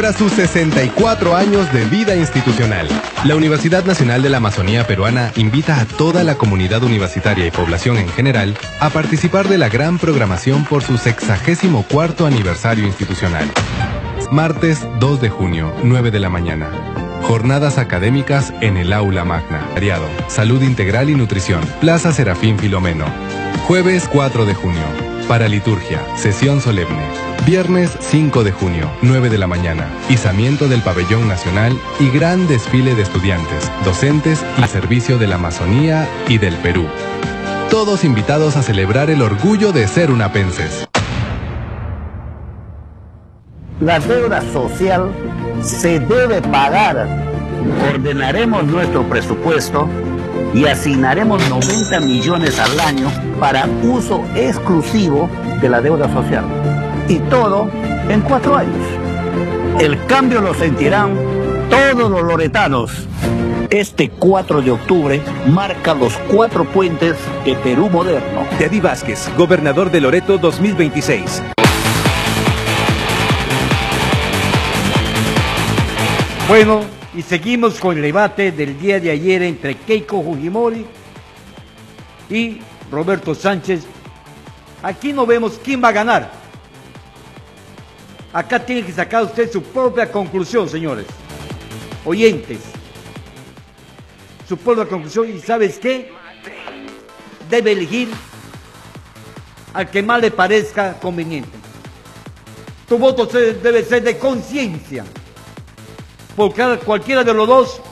Tras sus 64 años de vida institucional, la Universidad Nacional de la Amazonía Peruana invita a toda la comunidad universitaria y población en general a participar de la gran programación por su 64º aniversario institucional. Martes 2 de junio, 9 de la mañana. Jornadas académicas en el Aula Magna. Salud Integral y Nutrición, Plaza Serafín Filomeno. Jueves 4 de junio. Paraliturgia, sesión solemne. Viernes 5 de junio, 9 de la mañana. Izamiento del Pabellón Nacional y gran desfile de estudiantes, docentes y al servicio de la Amazonía y del Perú. Todos invitados a celebrar el orgullo de ser unapenses. La deuda social se debe pagar. Ordenaremos nuestro presupuesto y asignaremos 90 millones al año para uso exclusivo de la deuda social. Y todo en 4 años. El cambio lo sentirán todos los loretanos. Este 4 de octubre marca los 4 puentes de Perú moderno. Teddy Vázquez, gobernador de Loreto 2026. Bueno, y seguimos con el debate del día de ayer entre Keiko Fujimori y Roberto Sánchez. Aquí no vemos quién va a ganar. Acá tiene que sacar usted su propia conclusión, señores oyentes. Su propia conclusión, y ¿sabes qué? Debe elegir al que más le parezca conveniente. Tu voto debe ser de conciencia, porque cualquiera de los dos